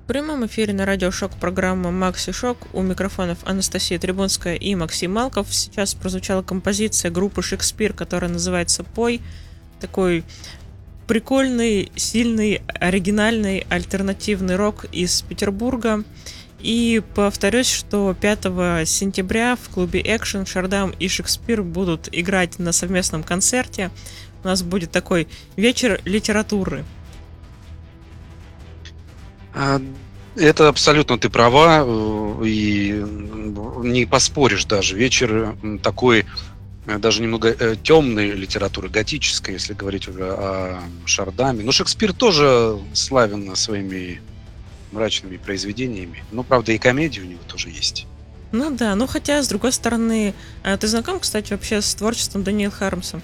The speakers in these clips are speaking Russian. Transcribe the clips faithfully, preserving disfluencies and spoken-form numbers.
В прямом эфире на радио Шок программа «Макси Шок». У микрофонов Анастасия Трибунская и Максим Малков. Сейчас прозвучала композиция группы «Шекспир», которая называется «Пой». Такой прикольный, сильный, оригинальный, альтернативный рок из Петербурга. И повторюсь, что пятого сентября в клубе «Экшен» Шардам и Шекспир будут играть на совместном концерте. У нас будет такой вечер литературы. Это абсолютно ты права, и не поспоришь даже. Вечер такой, даже немного темной литературы, готической, если говорить уже о Шардаме. Но Шекспир тоже славен своими мрачными произведениями. Ну, правда, и комедии у него тоже есть. Ну да, ну хотя, с другой стороны, ты знаком, кстати, вообще с творчеством Даниэла Хармса?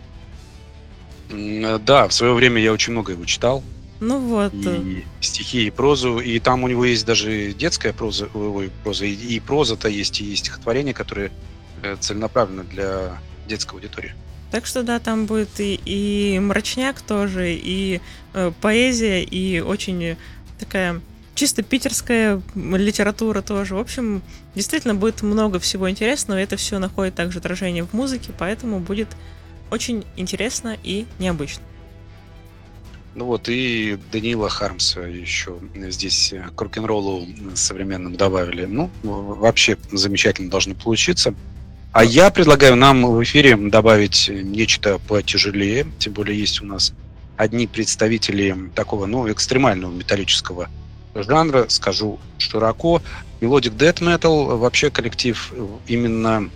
Да, в свое время я очень много его читал. Ну вот. И стихи, и прозу, и там у него есть даже детская проза, ой, проза, и, и проза-то есть, и есть стихотворения, которые целенаправлены для детской аудитории. Так что да, там будет и, и мрачняк тоже, и э, поэзия, и очень такая чисто питерская литература тоже. В общем, действительно будет много всего интересного, и это все находит также отражение в музыке, поэтому будет очень интересно и необычно. Ну вот, и Даниила Хармса еще здесь к рок-н-роллу современному добавили. Ну, вообще замечательно должно получиться. А я предлагаю нам в эфире добавить нечто потяжелее. Тем более есть у нас одни представители такого, ну, экстремального металлического жанра, скажу широко. Melodic Death Metal, вообще коллектив именно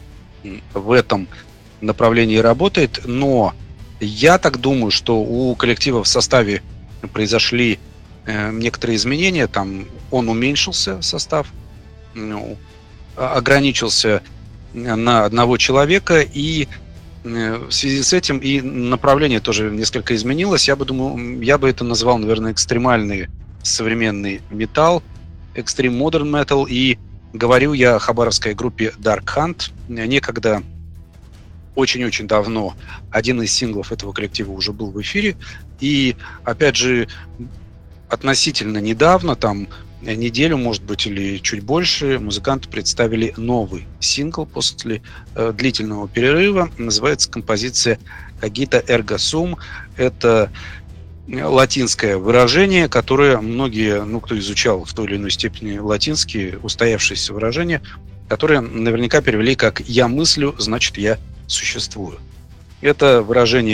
в этом направлении работает, но я так думаю, что у коллектива в составе произошли э, некоторые изменения. Там он уменьшился, состав, ну, ограничился на одного человека, и э, в связи с этим и направление тоже несколько изменилось. Я бы думаю, я бы это назвал, наверное, экстремальный современный металл, экстрим модерн метал. И говорю я о хабаровской группе Dark Hunt. Некогда, очень-очень давно, один из синглов этого коллектива уже был в эфире. И, опять же, относительно недавно, там неделю, может быть, или чуть больше, музыканты представили новый сингл после э, длительного перерыва. Называется композиция «Cogita ergo sum». Это латинское выражение, которое многие, ну, кто изучал в той или иной степени латинский, устоявшееся выражение, которое наверняка перевели как «я мыслю, значит, я существую». Это выражение